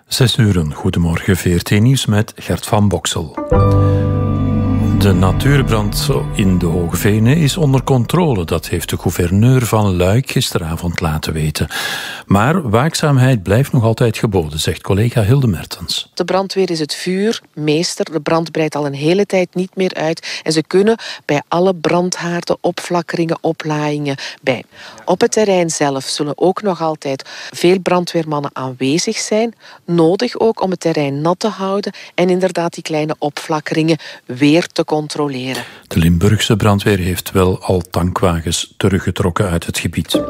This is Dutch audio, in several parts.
6:00, goedemorgen, VRT Nieuws met Gert van Boksel. De natuurbrand in de Hoge Venen is onder controle. Dat heeft de gouverneur van Luik gisteravond laten weten. Maar waakzaamheid blijft nog altijd geboden, zegt collega Hilde Mertens. De brandweer is het vuurmeester. De brand breidt al een hele tijd niet meer uit. En ze kunnen bij alle brandhaarden, opflakkeringen, oplaaiingen bij. Op het terrein zelf zullen ook nog altijd veel brandweermannen aanwezig zijn. Nodig ook om het terrein nat te houden en inderdaad die kleine opflakkeringen weer te controleren. De Limburgse brandweer heeft wel al tankwagens teruggetrokken uit het gebied.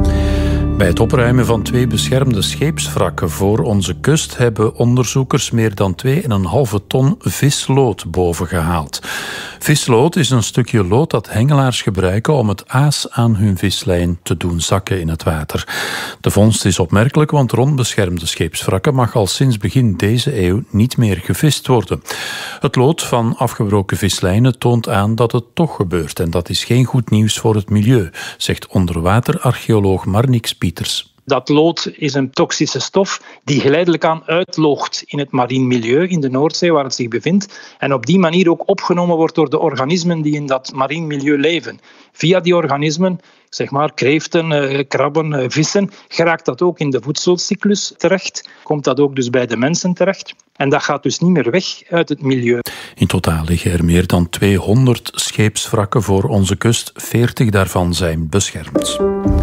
Bij het opruimen van 2 beschermde scheepswrakken voor onze kust hebben onderzoekers meer dan 2,5 ton vislood bovengehaald. Vislood is een stukje lood dat hengelaars gebruiken om het aas aan hun vislijn te doen zakken in het water. De vondst is opmerkelijk, want rond beschermde scheepswrakken mag al sinds begin deze eeuw niet meer gevist worden. Het lood van afgebroken vislijnen toont aan dat het toch gebeurt en dat is geen goed nieuws voor het milieu, zegt onderwaterarcheoloog Marnix Pieters. Dat lood is een toxische stof die geleidelijk aan uitloogt in het marien milieu, in de Noordzee waar het zich bevindt, en op die manier ook opgenomen wordt door de organismen die in dat marien milieu leven. Via die organismen, zeg maar kreeften, krabben, vissen, geraakt dat ook in de voedselcyclus terecht, komt dat ook dus bij de mensen terecht. En dat gaat dus niet meer weg uit het milieu. In totaal liggen er meer dan 200 scheepswrakken voor onze kust. 40 daarvan zijn beschermd.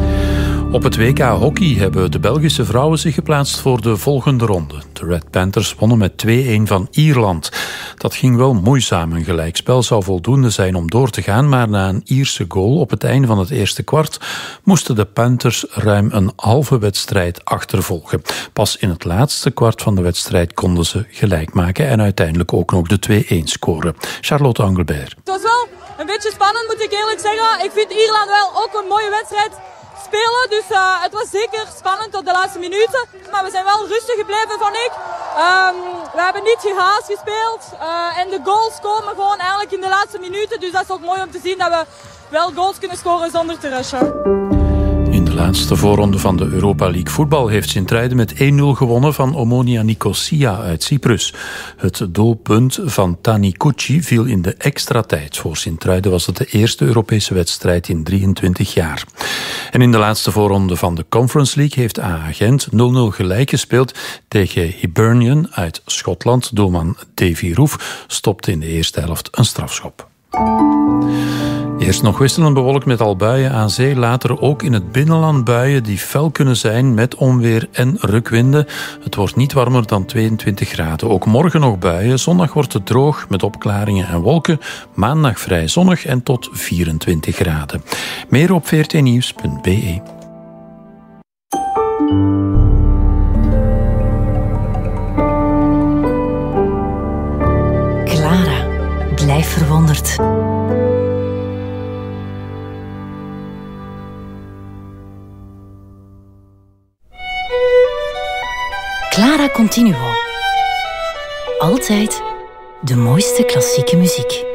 Op het WK hockey hebben de Belgische vrouwen zich geplaatst voor de volgende ronde. De Red Panthers wonnen met 2-1 van Ierland. Dat ging wel moeizaam. Een gelijkspel zou voldoende zijn om door te gaan, maar na een Ierse goal op het einde van het eerste kwart moesten de Panthers ruim een halve wedstrijd achtervolgen. Pas in het laatste kwart van de wedstrijd konden ze gelijk maken en uiteindelijk ook nog de 2-1 scoren. Charlotte Engelbert. Het was wel een beetje spannend, moet ik eerlijk zeggen. Ik vind Ierland wel ook een mooie wedstrijd spelen, dus het was zeker spannend tot de laatste minuten. Maar we zijn wel rustig gebleven, vond ik. We hebben niet gehaast gespeeld en de goals komen gewoon eigenlijk in de laatste minuten. Dus dat is ook mooi om te zien dat we wel goals kunnen scoren zonder te rushen. In de laatste voorronde van de Europa League voetbal heeft Sint-Truiden met 1-0 gewonnen van Omonia Nicosia uit Cyprus. Het doelpunt van Tani Kucci viel in de extra tijd. Voor Sint-Truiden was het de eerste Europese wedstrijd in 23 jaar. En in de laatste voorronde van de Conference League heeft AA Gent 0-0 gelijk gespeeld tegen Hibernian uit Schotland. Doelman Davy Roef stopte in de eerste helft een strafschop. Eerst nog wisselend bewolkt met al buien aan zee, later ook in het binnenland buien die fel kunnen zijn met onweer en rukwinden. Het wordt niet warmer dan 22 graden. Ook morgen nog buien. Zondag wordt het droog met opklaringen en wolken. Maandag vrij zonnig en tot 24 graden. Meer op vrtnieuws.be. Clara, blijf verwonderd. Clara Continuo. Altijd de mooiste klassieke muziek.